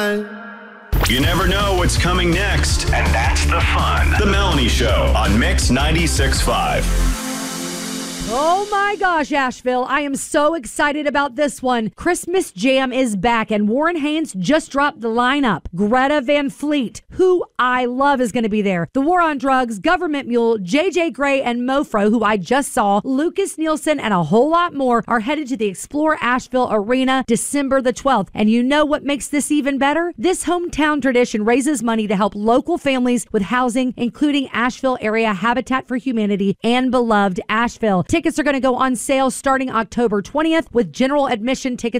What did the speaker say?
You never know what's coming next, and that's the fun. The Melanie Show on Mix 96.5. Oh my gosh, Asheville. I am so excited about this one. Christmas Jam is back, and Warren Haynes just dropped the lineup. Greta Van Fleet, who I love, is going to be there. The War on Drugs, Government Mule, JJ Gray, and Mofro, who I just saw, Lucas Nielsen, and a whole lot more are headed to the Explore Asheville Arena December the 12th. And you know what makes this even better? This hometown tradition raises money to help local families with housing, including Asheville Area Habitat for Humanity and Beloved Asheville. Tickets are going to go on sale starting October 20th, with general admission tickets